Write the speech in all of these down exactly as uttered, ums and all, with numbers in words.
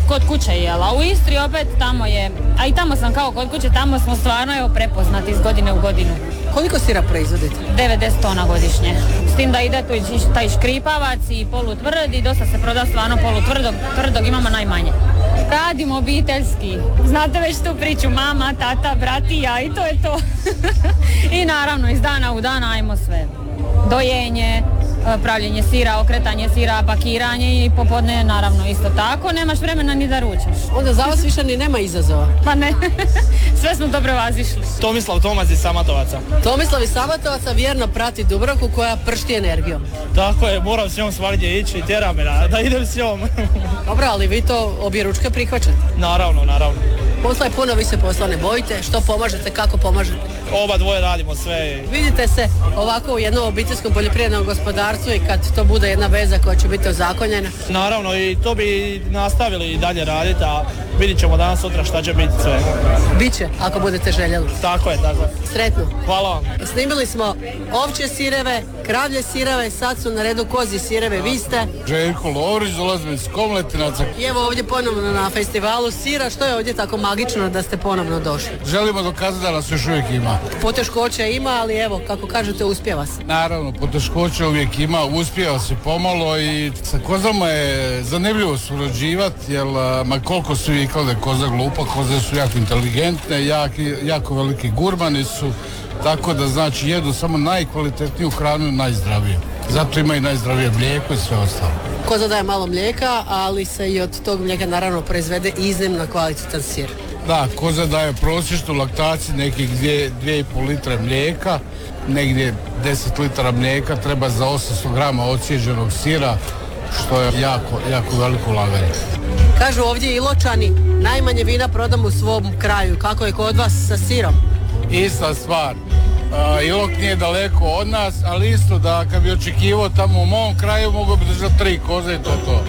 kod kuće jela. U Istri opet tamo je, a i tamo sam kao kod kuće, tamo smo stvarno evo prepoznati iz godine u godinu. Koliko sira proizvodite? devedeset tona godišnje. S tim da ide tu i taj škripavac i polutvrd i dosta se proda stvarno polutvrdog, tvrdog imamo najmanje. Radimo obiteljski. Znate već tu priču, mama, tata, brat i ja i to je to. I naravno iz dana u dan ajmo sve. Dojenje, pravljenje sira, okretanje sira, pakiranje i popodne naravno isto tako. Nemaš vremena ni da ručaš. Onda za vas više ni nema izazova. Pa ne, sve smo dobro vazišli. Tomislav Tomac iz Samatovaca. Tomislav iz Samatovaca vjerno prati Dubravku koja pršti energijom. Tako je, moram s njom svagdje ići i tjera me da, da idem s njom. Dobro, ali vi to obje ručke prihvaćate? Naravno, naravno. Posla je puno, vi se posla ne bojite. Što pomažete, kako pomažete? Oba dvoje radimo sve. Vidite se ovako u jednom obiteljskom poljoprivrednom gospodarstvu i kad to bude jedna veza koja će biti ozakonjena? Naravno, i to bi nastavili i dalje raditi, a vidit ćemo danas sutra šta će biti sve. Biće, ako budete željeli. Tako je, tako je. Sretno. Hvala vam. Snimili smo ovčje sireve, kravlje sireve, sad su na redu kozi sireve. Vi ste? Željko Lovrić, dolazim iz Komletinaca. I evo ovdje ponovno na festivalu sira. Što je ovdje tako magično da ste ponovno došli? Želimo dokazati da nas još uvijek ima. Poteškoća ima, ali evo, kako kažete, uspjeva se. Naravno, poteškoća uvijek ima, uspjeva se pomalo i sa kozama je zanimljivo surađivati, jer ma koliko su vikali da je koza glupa, koze su jako inteligentne, jaki, jako veliki gurmani su, tako da znači jedu samo najkvalitetniju hranu i najzdraviju. Zato ima i najzdravije mlijeko i sve ostalo. Koza daje malo mlijeka, ali se i od tog mlijeka naravno proizvede iznimno kvalitetan sir. Da, koza daje prosječnu laktaciju nekih dvije i pol litre mlijeka, negdje deset litara mlijeka treba za osamsto grama ocijeđenog sira, što je jako, jako veliko ulaganje. Kažu ovdje Iločani, najmanje vina prodam u svom kraju. Kako je kod vas sa sirom? Ista stvar. Uh, Ilok nije daleko od nas, ali isto da kad bi očekivao tamo u mom kraju mogu bi držati tri koze i to to.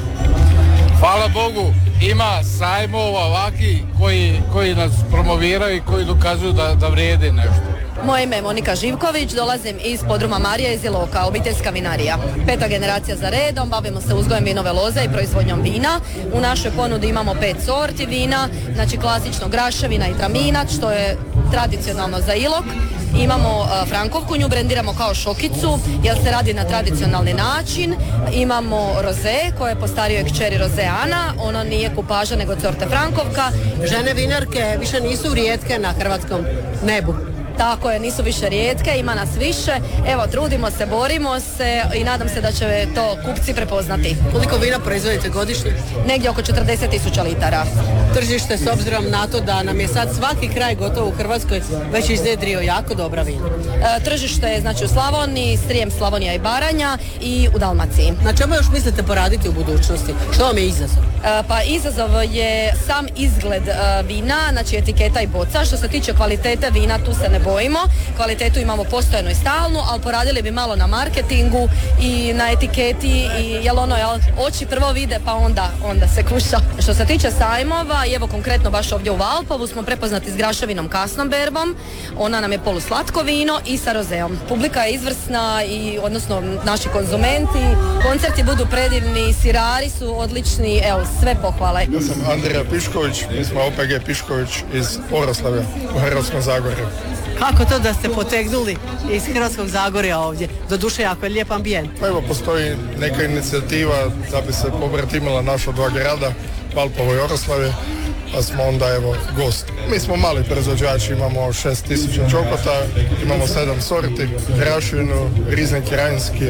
Hvala Bogu, ima sajmova ovaki koji, koji nas promoviraju i koji dokazuju da, da vrijede nešto. Moje ime je Monika Živković, dolazim iz podruma Marija iz Iloka, obiteljska vinarija. Peta generacija za redom, bavimo se uzgojem vinove loze i proizvodnjom vina. U našoj ponudi imamo pet sorti vina, znači klasično graševina i traminac, što je tradicionalno za Ilok. Imamo uh, frankovku, nju brendiramo kao šokicu, jer se radi na tradicionalni način. Imamo roze, koje je po starijoj kćeri rozeana, ono nije kupaža nego sorte frankovka. Žene vinarke više nisu rijetke na hrvatskom nebu. Tako je, nisu više rijetke, ima nas više. Evo, trudimo se, borimo se i nadam se da će to kupci prepoznati. Koliko vina proizvodite godišnje? Negdje oko četrdeset tisuća litara. Tržište, s obzirom na to da nam je sad svaki kraj gotovo u Hrvatskoj već iznjedrio jako dobra vina. E, tržište je znači u Slavoniji, Srijem, Slavonija i Baranja i u Dalmaciji. Na čemu još mislite poraditi u budućnosti? Što vam je izazov? E, pa izazov je sam izgled e, vina, znači etiketa i boca. Što se tiče kvalitete vina, tu se ne bojimo. Kvalitetu imamo postojanu i stalnu, ali poradili bi malo na marketingu i na etiketi, i jel ono, jel, oči prvo vide pa onda, onda se kuša. Što se tiče sajmova, i evo konkretno baš ovdje u Valpovu smo prepoznati s graševinom kasnom berbom, ona nam je poluslatko vino i sa rozeom. Publika je izvrsna i odnosno naši konzumenti, koncerti budu predivni, sirari su odlični, evo sve pohvale. Ja sam Andrija Pišković, mi smo O P G Pišković iz Oroslavja u Hrvatskom Zagorju. Kako to da ste potegnuli iz Hrvatskog Zagorja ovdje? Doduše jako je lijep ambijent. Pa evo, postoji neka inicijativa da bi se pobratimila naša dva grada, Valpovo i Oroslavje, pa smo onda evo gost. Mi smo mali proizvođači, imamo šest tisuća čokota, imamo sedam sorti, grašvinu, Riesling Krajinski,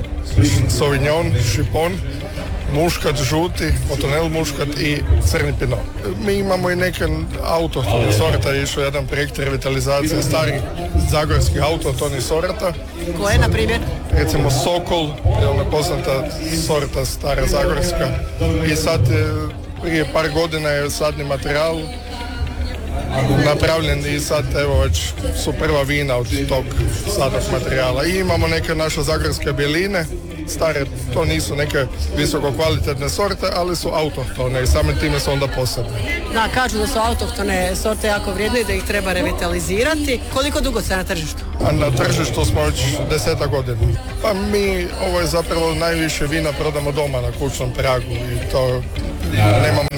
Sauvignon, Šipon, muškat žuti, Otonel muškat i crni pinot. Mi imamo i neke autohtone sorta, išao jedan projekt revitalizacije starih zagorskih autohtonih sorta. Koje, na primjer? Recimo Sokol, je ona poznata sorta stara zagorska. I sad prije par godina je sadni materijal napravljen i sad evo već su prva vina od tog sadnog materijala. I imamo neke naše zagorske bjeline, stare, to nisu neke visoko kvalitetne sorte, ali su autohtone i samim time su onda posebne. Da, kažu da su autohtone sorte jako vrijedne i da ih treba revitalizirati. Koliko dugo ste na tržištu? A na tržištu smo već desetak godina. Pa mi, ovo je zapravo najviše vina prodamo doma na kućnom pragu i to nemamo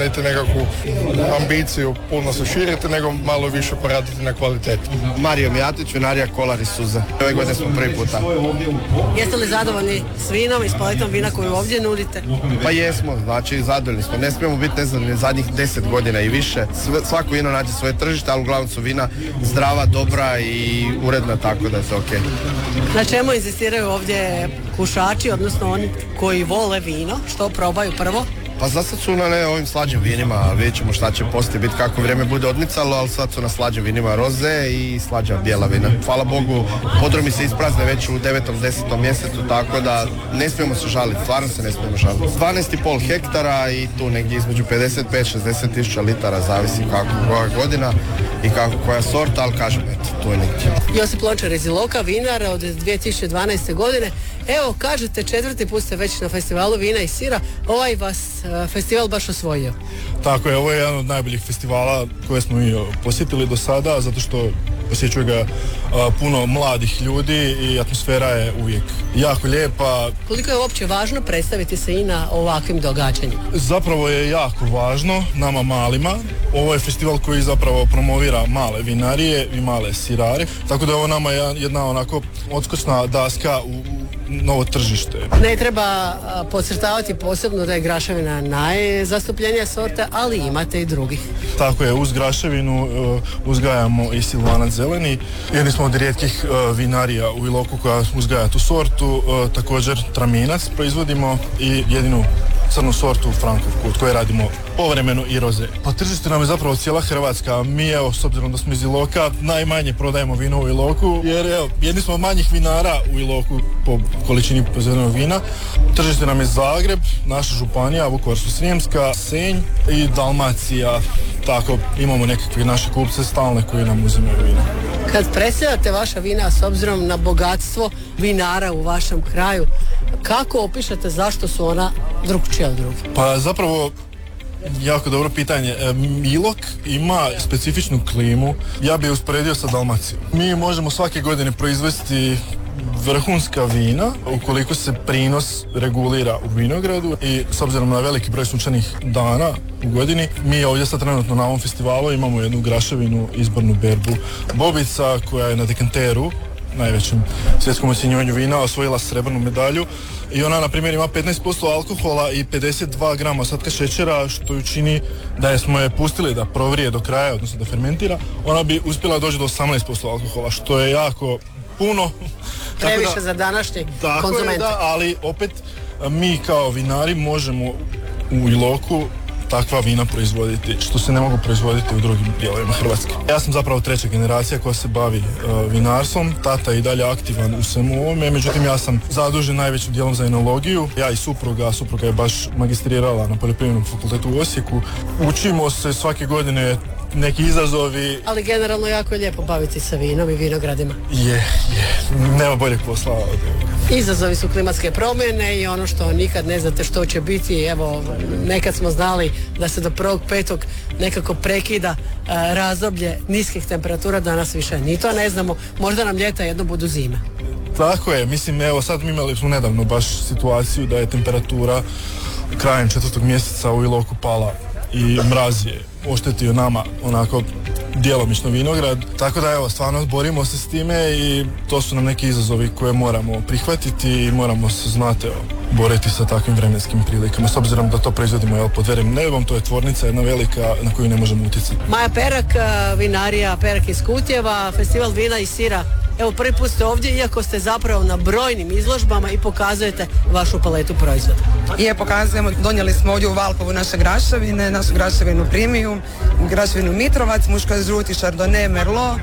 niti nekakvu ambiciju puno se širiti, nego malo više poraditi na kvaliteti. Mario Mijatović, vinarija Kolar iz Suze. Ove godine smo prvi puta. Jeste li zadovoljni s vinom i s paletom vina koju ovdje nudite? Pa jesmo, znači zadovoljni smo. Ne smijemo biti nezadovoljni zadnjih deset godina i više. Sve, svako vino nađe svoje tržište, ali uglavnom su vina zdrava, dobra i uredna, tako da je to ok. Na čemu insistiraju ovdje kušači, odnosno oni koji vole vino? Što probaju prvo? Pa za sad su na ne, ovim slađim vinima, vidjet ćemo šta će poslije biti kako vrijeme bude odmicalo, ali sad su na slađim vinima roze i slađa bijela vina. Hvala Bogu, podrumi se isprazne već u devetom, desetom mjesecu, tako da ne smijemo se žaliti, stvarno se ne smijemo žaliti. dvanaest i pol hektara i tu negdje između pedeset pet do šezdeset tisuća litara, zavisi kako koja godina i kako koja sorta, ali kažem, eto, tu je negdje. Josip Lončar iz Iloka, vinar od dvije tisuće dvanaeste. godine. Evo, kažete, četvrti put ste već na festivalu vina i sira, ovaj vas uh, festival baš osvojio. Tako je, ovo je jedan od najboljih festivala koje smo mi posjetili do sada, zato što posjećuje ga uh, puno mladih ljudi i atmosfera je uvijek jako lijepa. Koliko je uopće važno predstaviti se i na ovakvim događanjima? Zapravo je jako važno nama malima. Ovo je festival koji zapravo promovira male vinarije i male sirare, tako da je ovo nama jedna onako odskočna daska u novo tržište. Ne treba podcrtavati posebno da je graševina najzastupljenija sorta, ali imate i drugih. Tako je, uz graševinu uh, uzgajamo i silvanac zeleni. Jedni smo od rijetkih uh, vinarija u Iloku koja uzgaja tu sortu. Uh, također traminac proizvodimo i jedinu crnu sortu u Frankovku od koje radimo povremeno i roze. Po tržištu nam je zapravo cijela Hrvatska. Mi, evo, s obzirom da smo iz Iloka, najmanje prodajemo vino u Iloku, jer evo, jedni smo od manjih vinara u Iloku po količini proizvedenog vina. Tržište nam je Zagreb, naša županija, Vukovarsko-srijemska, Senj i Dalmacija. Tako, imamo nekakve naše kupce stalne koji nam uzimaju vina. Kad predstavljate vaša vina s obzirom na bogatstvo vinara u vašem kraju, kako opišete zašto su ona drukčija od drugih? Pa zapravo, jako dobro pitanje. Ilok ima specifičnu klimu, ja bih je usporedio sa Dalmacijom. Mi možemo svake godine proizvesti vrhunska vina ukoliko se prinos regulira u vinogradu i s obzirom na veliki broj sunčanih dana u godini, mi ovdje sad trenutno na ovom festivalu imamo jednu graševinu, izbornu berbu Bobica koja je na dekanteru, najvećem svjetskom ocjenjivanju vina, osvojila srebrnu medalju i ona na primjer ima petnaest posto alkohola i pedeset dva grama ostatka šećera, što ju čini da je smo je pustili da provrije do kraja, odnosno da fermentira, ona bi uspjela doći do osamnaest posto alkohola, što je jako puno. Previše da, za današnji konzumente. Da, ali opet mi kao vinari možemo u Iloku takva vina proizvoditi, što se ne mogu proizvoditi u drugim dijelovima Hrvatske. Ja sam zapravo treća generacija koja se bavi uh, vinarstvom, tata je i dalje aktivan u svemu ovome, međutim ja sam zadužen najvećim dijelom za enologiju, ja i supruga, supruga je baš magistrirala na Poljoprivrednom fakultetu u Osijeku. Učimo se svake godine neki izazovi. Ali generalno jako je lijepo baviti se vinom i vinogradima. Je, je, nema boljeg posla od ovoga. Izazovi su klimatske promjene i ono što nikad ne znate što će biti. Evo, nekad smo znali da se do prvog petog nekako prekida uh, razdoblje niskih temperatura, danas više ni to ne znamo. Možda nam ljeta jedno budu zime. Tako je, mislim, evo sad mi imali smo nedavno baš situaciju da je temperatura krajem četvrtog mjeseca u Iloku pala i mraz je oštetio nama onako djelomično vinograd, tako da evo stvarno borimo se s time i to su nam neki izazovi koje moramo prihvatiti i moramo se, znate, evo, boriti sa takvim vremenskim prilikama, s obzirom da to proizvodimo evo, pod verim nebom, to je tvornica jedna velika na koju ne možemo utjecati. Maja Perak, vinarija Perak iz Kutjeva, festival vina i sira. Evo, prvi put ste ovdje, iako ste zapravo na brojnim izložbama i pokazujete vašu paletu proizvoda. Je, pokazujemo, donijeli smo ovdje u Valpovu naše graševine, našu graševinu Premium, graševinu Mitrovac, muško žuti, Chardonnay, Merlot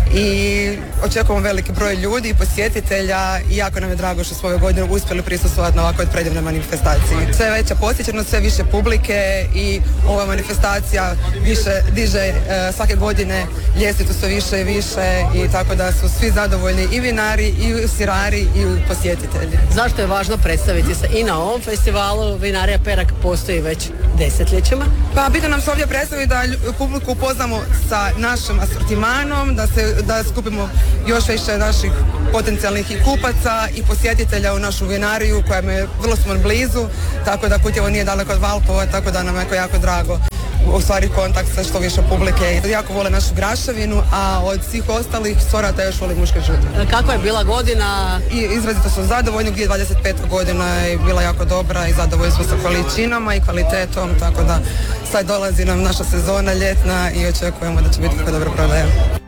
i očekujemo veliki broj ljudi, posjetitelja i jako nam je drago što smo ove godine uspjeli prisustvovati na ovakvoj predivnoj manifestaciji. Sve veća posjećenost, sve više publike i ova manifestacija više diže e, svake godine ljestvicu sve više i više i tako da su svi zadovoljni i vinari, i sirari, i posjetitelji. Zašto je važno predstaviti se i na ovom festivalu? Vinarija Perak postoji već desetljećima. Pa bitno nam se ovdje predstaviti da publiku upoznamo sa našim asortimanom, da, se, da skupimo još više naših potencijalnih i kupaca i posjetitelja u našu vinariju koja je vrlo smo blizu, tako da Kutjevo nije daleko od Valpova, tako da nam je jako drago u stvari kontakt sa što više publike. Jako vole našu graševinu, a od svih ostalih sorata još voli muške žute. Kakva je bila godina? I izrazito su zadovoljni, dvije tisuće dvadeset peta godina je bila jako dobra i zadovoljni smo sa količinama i kvalitetom, tako da sad dolazi nam naša sezona ljetna i očekujemo da će biti jako dobra prodaja.